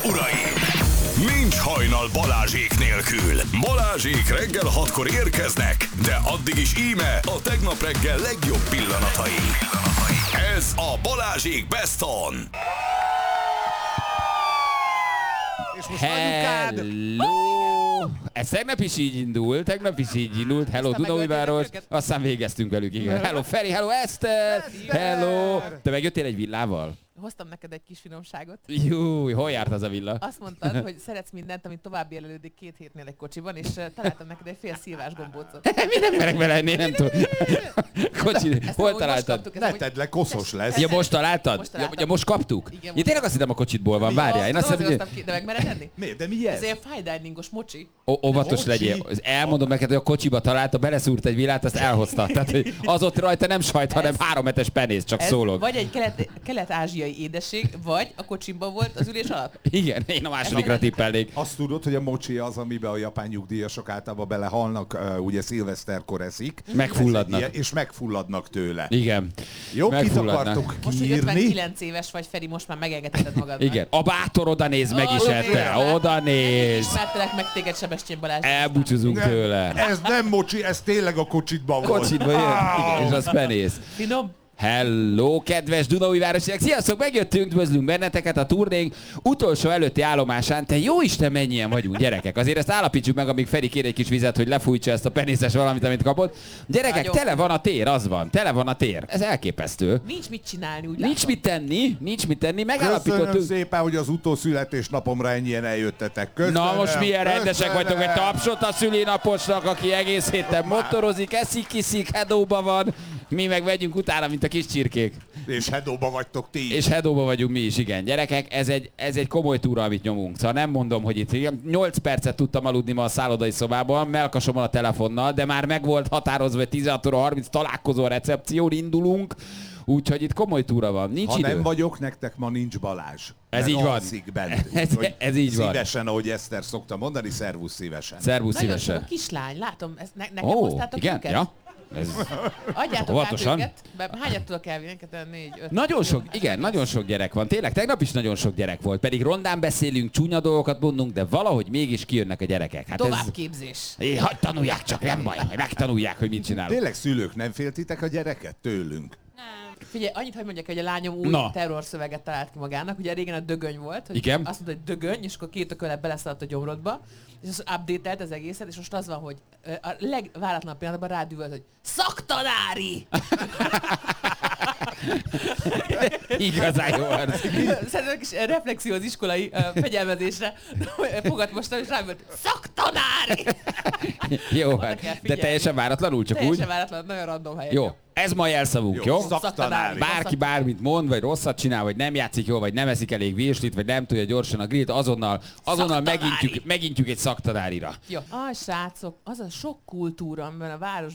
uraim! Nincs hajnal Balázsék nélkül. Balázsék reggel 6-kor érkeznek, de addig is íme a tegnap reggel legjobb pillanatai. Ez a Balázsék Best On. És most anyukád... Hello! Ez tegnap is így indult. Hello, Dunaújváros. Aztán végeztünk velük, igen. Hello, Feri, hello, Eszter! Hello! Te megjöttél egy villával? Hoztam neked egy kis finomságot. Júj, hol járt az a villa? Azt mondtad, hogy szeretsz mindent, amit tovább élelődik 2 hétnél egy kocsiban, és találtam neked egy fél szilvás gombócot. Mi nem merek bele ennél, nem tudom. Kocsi, hol találtad? Ne tedd le, koszos lesz. Ja, most találtad? Ja, most kaptuk? Ja, tényleg azt hittem a kocsitból van, várjál. Én azt hiszem, hogy... De meg mered enni? Miért? De mi ez? Ez ilyen fine diningos mocsi. Óvatos legyél. Elmondom neked, hogy a kocsiba találta, beleszúrt egy villát, azt elhozta. Tehát, hogy az ott rajta nem sajt, hanem 3 hetes penész, csak szólok. Vagy egy kelet-ázsiai édesség, vagy a kocsimban volt az ülés alatt. Igen, én a másodikra tippelnék. Azt tudod, hogy a mocsi az, amiben a japán nyugdíjasok általában belehalnak, ugye szilveszterkor eszik. Megfulladnak. És megfulladnak tőle. Igen. Jó, kit akartok Most, hogy kiírni? 59 éves vagy, Feri, most már megengedheted magad. Igen. A bátor oda néz, meg is ette. Oda néz. Ismertelek meg téged, Sebestyén Balázs. Elbúcsúzunk tőle. Ez nem mocsi, ez tényleg a kocsitban volt. Kocsitba jön. Igen, és az penész. Finom. Hello, kedves Dunaújvárosiak! Sziasztok, megjöttünk, üdvözlünk benneteket a turnénk utolsó előtti állomásán. Te jó Isten, mennyien vagyunk, gyerekek! Azért ezt állapítsuk meg, amíg Feri kér egy kis vizet, hogy lefújtsa ezt a penészes valamit, amit kapott. Gyerekek, Nagyon. tele van a tér, az van. Tele van a tér. Ez elképesztő. Nincs mit csinálni, úgy Nincs mit tenni. Köszönöm Megállapítottuk. szépen, hogy az utószületésnapomra ennyien eljöttetek. Köszönöm. Na most milyen rendesek vagytok, egy tapsot a szülinaposnak, aki egész héten motorozik, eszik, kiszik, hedóba van. Mi meg vegyünk utána, mint a kis csirkék. És hedóba vagytok ti. És hedóba vagyunk mi is, igen. Gyerekek, ez egy komoly túra, amit nyomunk. Szóval nem mondom, hogy itt 8 percet tudtam aludni ma a szállodai szobában, melkasomon a telefonnal, de már meg volt határozva, hogy 16 óra 30 találkozó a recepción, indulunk. Úgyhogy itt komoly túra van. Nincs Ha idő. nem vagyok, nektek ma nincs Balázs. Ez Mert így van. alszik bent. Ez így van. Szívesen, ahogy Eszter szokta mondani, szervusz szívesen. Szervusz Nagyon sok szívesen. a kislány, látom, nekem Ó, hoztátok igen? őket? Ja. Ez... Adjátok át Óvatosan. őket. Hányat tudok elvinni? 4, 5. Nagyon sok, igen, nagyon sok gyerek van. Tényleg, tegnap is nagyon sok gyerek volt. Pedig rondán beszélünk, csúnya dolgokat mondunk, de valahogy mégis kijönnek a gyerekek. Hát Továbbképzés. Hagyd tanulják csak, nem baj, hogy megtanulják, hogy mit csinálunk. Tényleg szülők, nem féltitek a gyereket tőlünk? Figyelj, annyit, hogy mondjak, hogy a lányom új terrorszöveget talált ki magának. Ugye régen a dögöny volt, hogy igen? azt mondta, hogy dögöny, és akkor 2 ökölet beleszaladt a gyomrodba, és az update-elt az egészet, és most az van, hogy a legváratlanabb pillanatban rádüvölt, hogy szaktanári! Igazán jó arc. Szerintem kis reflexió az iskolai fegyelmezésre. Fogad most, és rádüvölt, szaktanári! Jó, hát, de teljesen váratlanul, csak teljesen úgy? Teljesen váratlan, nagyon random helyen. Jó, ez ma jelszavunk, jó? Szaktanári. Bárki bármit mond, vagy rosszat csinál, vagy nem játszik jól, vagy nem eszik elég virslit, vagy nem tudja gyorsan a grillt, azonnal megintjük egy szaktanárira. Jó. Srácok, az a sok kultúra, amiben a város